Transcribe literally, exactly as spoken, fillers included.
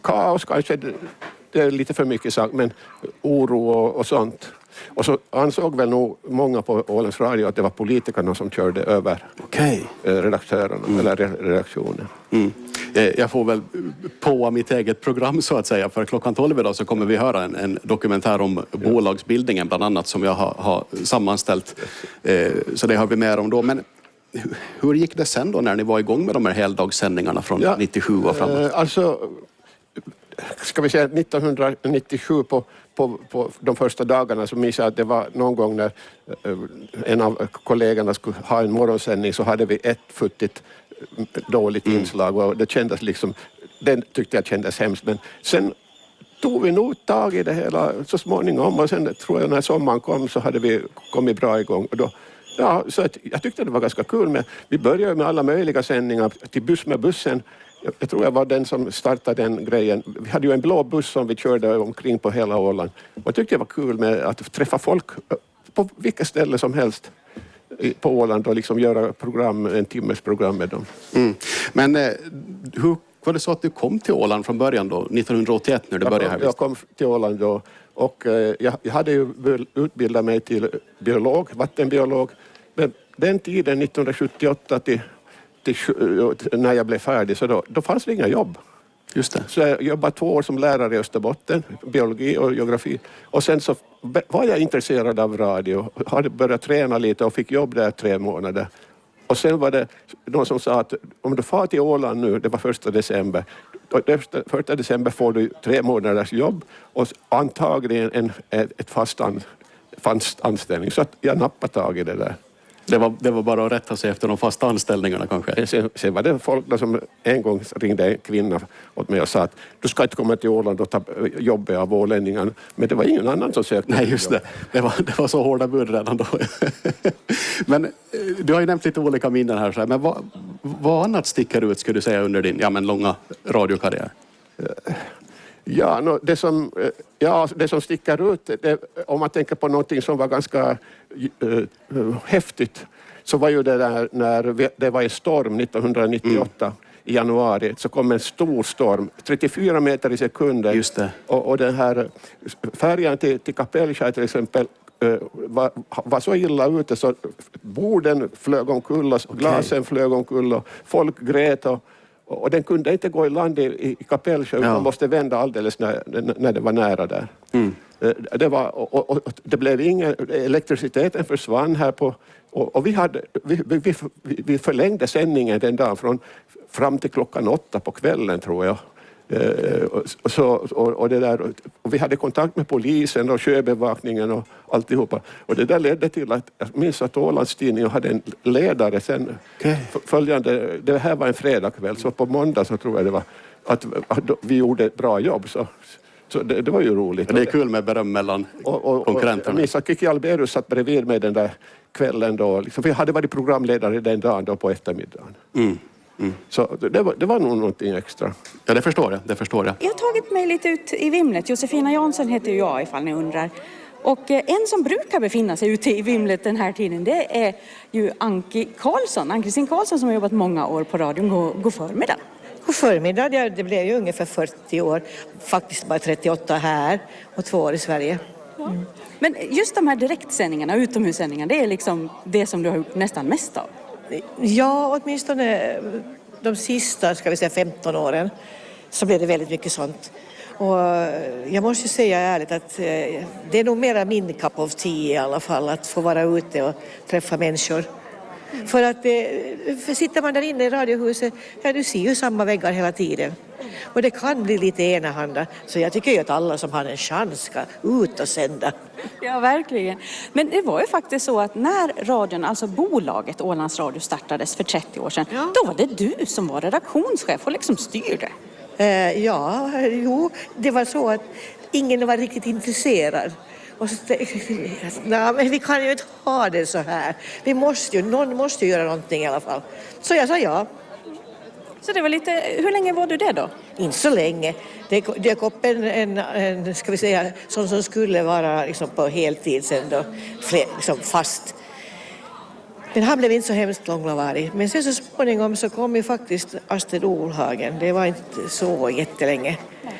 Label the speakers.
Speaker 1: Kaos kanske, det är lite för mycket sagt, men oro och, och sånt. Och så ansåg väl nog många på Ålands Radio att det var politikerna som körde över
Speaker 2: okay.
Speaker 1: redaktörerna mm. eller redaktionen.
Speaker 2: Mm. Jag får väl på mitt eget program så att säga, för klockan tolv idag så kommer vi höra en, en dokumentär om ja. bolagsbildningen bland annat som jag har, har sammanställt. Eh, så det har vi mer om då. Men hur gick det sen då när ni var igång med de här heldagssändningarna från ja. nittiosju och framåt?
Speaker 1: Eh, alltså, ska vi säga nittonhundranittiosju på, på, på de första dagarna så minns jag att det var någon gång när eh, en av kollegorna skulle ha en morgonsändning så hade vi ett futtigt dåligt mm. inslag och det kändes liksom, den tyckte jag kändes hemskt, men sen tog vi nog tag i det hela så småningom och sen tror jag när sommaren kom så hade vi kommit bra igång och då, ja, så att, jag tyckte det var ganska kul med, vi började med alla möjliga sändningar till buss med bussen. Jag, jag tror jag var den som startade den grejen. Vi hade ju en blå buss som vi körde omkring på hela Åland och jag tyckte det var kul med att träffa folk på vilka ställen som helst på Åland och liksom göra program, en timmes program med dem.
Speaker 2: Mm. Men eh, hur var det så att du kom till Åland från början då, nittonhundraåttioett när du
Speaker 1: jag
Speaker 2: började
Speaker 1: kom,
Speaker 2: här?
Speaker 1: Jag kom till Åland då och eh, jag, jag hade ju utbildat mig till biolog, vattenbiolog. Men den tiden, nittonhundrasjuttioåtta till, till, när jag blev färdig, så då, då fanns det inga jobb.
Speaker 2: Just det.
Speaker 1: Så jag jobbade två år som lärare i Österbotten, biologi och geografi. Och sen så var jag intresserad av radio. Hade börjat träna lite och fick jobb där tre månader. Och sen var det någon som sa att om du far till Åland nu, det var första december. Första december får du tre månaders jobb och antagligen en, ett fast, an, fast anställning. Så att jag nappade tag i det där.
Speaker 2: Det var, det var bara att rätta sig efter de fasta anställningarna kanske?
Speaker 1: Sen, sen var det folk som en gång ringde en kvinna åt mig och sa att du ska inte komma till Åland och ta jobbet av ålänningarna. Men det var ingen annan som sökte.
Speaker 2: Nej, just det. Det var, det var så hårda bud redan då. Men du har ju nämnt lite olika minnen här. Så här. Men vad, vad annat sticker ut skulle du säga under din ja, men långa radiokarriär?
Speaker 1: Ja, no, det, som, ja, det som sticker ut, det, om man tänker på någonting som var ganska uh, häftigt, så var ju det där när vi, det var en storm nittonhundranittioåtta mm. i januari, så kom en stor storm, trettiofyra meter i sekunden.
Speaker 2: Just det.
Speaker 1: Och, och den här färjan till, till Kapellskär till exempel uh, var, var så illa ute så borden flög omkull och glasen okay. flög omkull och folk grät och Och den kunde inte gå i land i, i Kapellskär utan ja. måste vända alldeles när, när det var nära där. Mm. Det, var, och, och, och det blev ingen, elektriciteten försvann här på, och, och vi, hade, vi, vi, vi förlängde sändningen den dagen från, fram till klockan åtta på kvällen tror jag. Och, så, och, och, det där, och vi hade kontakt med polisen och sjöbevakningen och alltihopa. Och det där ledde till att jag minns att Ålandstidningen hade en ledare sen okay. följande, det här var en fredagkväll, så på måndag så tror jag det var att, att vi gjorde ett bra jobb. Så, så det, det var ju roligt.
Speaker 2: Det är kul med beröm mellan och, och, konkurrenterna.
Speaker 1: Och jag minns att Kiki Alberus satt bredvid mig den där kvällen då. Liksom, vi hade varit programledare den dagen då på eftermiddagen. Mm. Mm. Så det var, det var nog någonting extra.
Speaker 2: Ja, det förstår jag, det förstår jag.
Speaker 3: Jag har tagit mig lite ut i vimlet. Josefina Jansson heter jag ifall ni undrar. Och en som brukar befinna sig ute i vimlet den här tiden, det är ju Anki Karlsson. Ann-Kristin Karlsson som har jobbat många år på radion. God, god förmiddag.
Speaker 4: God förmiddag, ja, det blev ju ungefär fyrtio år. Faktiskt bara trettioåtta här och två år i Sverige.
Speaker 3: Mm. Men just de här direktsändningarna, utomhussändningarna, det är liksom det som du har gjort nästan mest av.
Speaker 4: Ja, åtminstone de sista, ska vi säga femton åren, så blev det väldigt mycket sånt. Och jag måste ju säga ärligt att det är nog mera min cup of tea i alla fall, att få vara ute och träffa människor. Mm. För att för sitter man där inne i radiohuset, ja, du ser ju samma väggar hela tiden. Och det kan bli lite enahanda. Så jag tycker ju att alla som har en chans ska ut och sända.
Speaker 3: Ja, verkligen. Men det var ju faktiskt så att när radion, alltså bolaget Ålands Radio startades för trettio år sedan, ja. då var det du som var redaktionschef och liksom styrde.
Speaker 4: Eh, ja, jo, det var så att ingen var riktigt intresserad. Och så, nej, men vi kan ju inte ha det så här. Vi måste ju, någon måste ju göra någonting i alla fall. Så jag sa ja.
Speaker 3: Så det var lite, hur länge var du det då?
Speaker 4: Inte så länge. Det dök upp en, en, en ska vi säga, som, som skulle vara liksom på heltid sen då, liksom fast. Men han blev inte så hemskt långvarig. Men sen så småningom så kom ju faktiskt Astrid Olhagen. Det var inte så jättelänge.